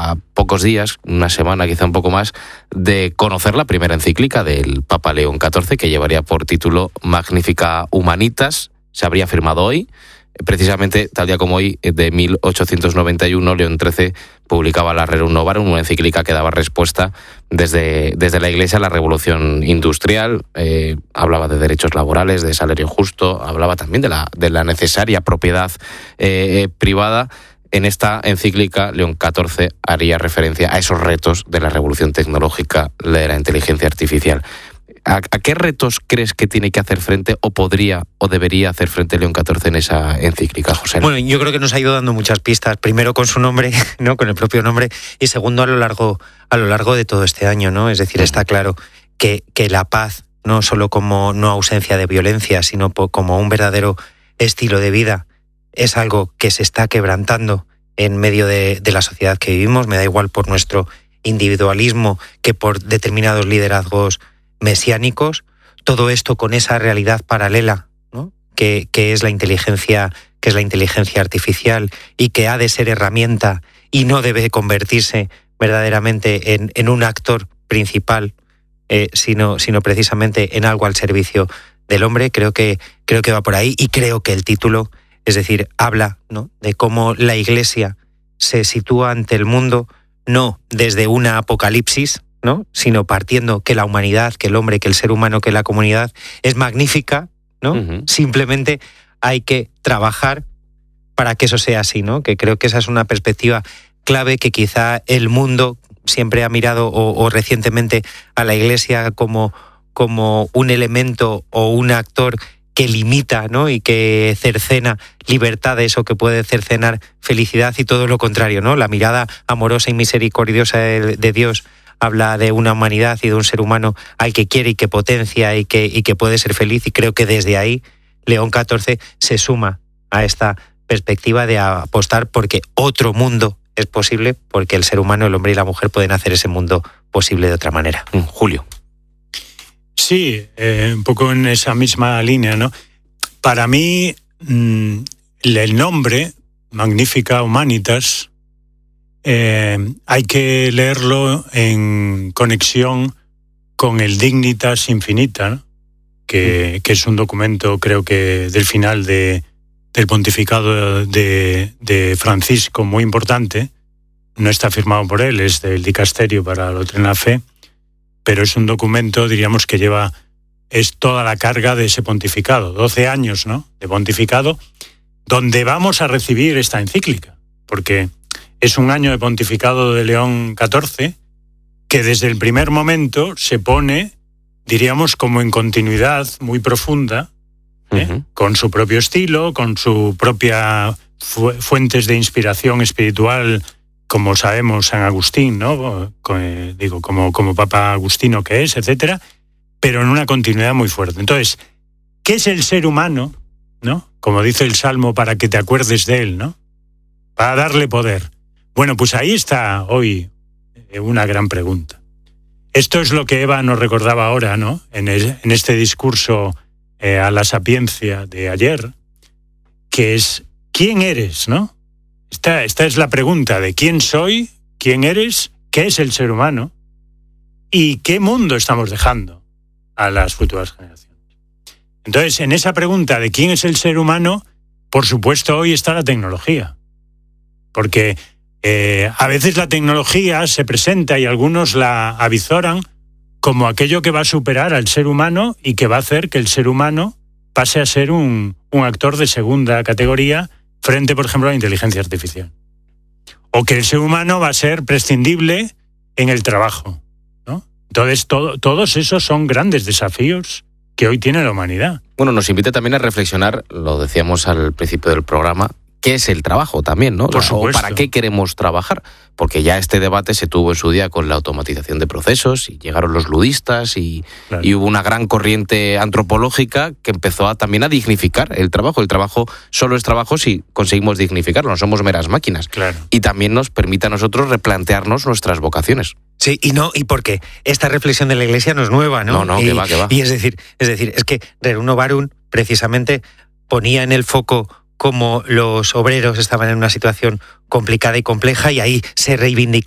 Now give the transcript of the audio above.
a pocos días, una semana, quizá un poco más, de conocer la primera encíclica del Papa León XIV, que llevaría por título Magnificat Humanitas. Se habría firmado hoy. Precisamente, tal día como hoy, de 1891, León XIII publicaba la Rerum Novarum, una encíclica que daba respuesta desde la Iglesia a la Revolución Industrial. Hablaba de derechos laborales, de salario justo, hablaba también de la necesaria propiedad privada. En esta encíclica, León XIV haría referencia a esos retos de la revolución tecnológica, de la inteligencia artificial. ¿A qué retos crees que tiene que hacer frente, o podría o debería hacer frente León XIV en esa encíclica, José? Bueno, yo creo que nos ha ido dando muchas pistas. Primero con su nombre, ¿no? Con el propio nombre, y segundo a lo largo de todo este año, ¿no? Es decir, está claro que la paz, no solo como no ausencia de violencia, sino como un verdadero estilo de vida, es algo que se está quebrantando en medio de la sociedad que vivimos. Me da igual por nuestro individualismo que por determinados liderazgos mesiánicos. Todo esto con esa realidad paralela, ¿no? que es la inteligencia artificial, y que ha de ser herramienta y no debe convertirse verdaderamente en un actor principal, sino precisamente en algo al servicio del hombre. Creo que va por ahí, y creo que el título, es decir, habla, ¿no?, de cómo la Iglesia se sitúa ante el mundo no desde una apocalipsis, ¿no?, sino partiendo que la humanidad, que el hombre, que el ser humano, que la comunidad es magnífica, ¿no? Uh-huh. Simplemente hay que trabajar para que eso sea así, ¿no? Que creo que esa es una perspectiva clave, que quizá el mundo siempre ha mirado, o recientemente, a la Iglesia como un elemento o un actor que limita, ¿no?, y que cercena libertades, o que puede cercenar felicidad, y todo lo contrario, ¿no? La mirada amorosa y misericordiosa de Dios habla de una humanidad y de un ser humano al que quiere y que potencia y que puede ser feliz, y creo que desde ahí León XIV se suma a esta perspectiva de apostar porque otro mundo es posible, porque el ser humano, el hombre y la mujer, pueden hacer ese mundo posible de otra manera. Julio. Sí, un poco en esa misma línea, ¿no? Para mí, el nombre, Magnificat Humanitas, hay que leerlo en conexión con el Dignitas Infinita, ¿no?, que es un documento, creo que del final del pontificado de Francisco, muy importante. No está firmado por él, es del Dicasterio para la Doctrina de la Fe, pero es un documento, diríamos, que es toda la carga de ese pontificado, 12 años, ¿no?, de pontificado, donde vamos a recibir esta encíclica, porque es un año de pontificado de León XIV que desde el primer momento se pone, diríamos, como en continuidad muy profunda, uh-huh, con su propio estilo, con su propia fuentes de inspiración espiritual, como sabemos San Agustín, ¿no?, como Papa Agustino que es, etcétera, pero en una continuidad muy fuerte. Entonces, ¿qué es el ser humano, ¿no?, como dice el Salmo, para que te acuerdes de él, ¿no?, para darle poder? Bueno, pues ahí está hoy una gran pregunta. Esto es lo que Eva nos recordaba ahora, ¿no?, en este discurso a la sapiencia de ayer, que es ¿quién eres?, ¿no? Esta es la pregunta de quién soy, quién eres, qué es el ser humano y qué mundo estamos dejando a las futuras generaciones. Entonces, en esa pregunta de quién es el ser humano, por supuesto, hoy está la tecnología. Porque a veces la tecnología se presenta, y algunos la avizoran como aquello que va a superar al ser humano y que va a hacer que el ser humano pase a ser un actor de segunda categoría frente, por ejemplo, a la inteligencia artificial. O que el ser humano va a ser prescindible en el trabajo, ¿no? Entonces, todos esos son grandes desafíos que hoy tiene la humanidad. Bueno, nos invita también a reflexionar, lo decíamos al principio del programa, ¿qué es el trabajo también, no? Por supuesto. ¿O para qué queremos trabajar? Porque ya este debate se tuvo en su día con la automatización de procesos, y llegaron los ludistas, y hubo una gran corriente antropológica que empezó también a dignificar el trabajo. El trabajo solo es trabajo si conseguimos dignificarlo, no somos meras máquinas. Claro. Y también nos permite a nosotros replantearnos nuestras vocaciones. Sí, y porque esta reflexión de la Iglesia no es nueva, ¿no? No, que va. Y es decir, es que Rerum Novarum precisamente ponía en el foco cómo los obreros estaban en una situación complicada y compleja, y ahí se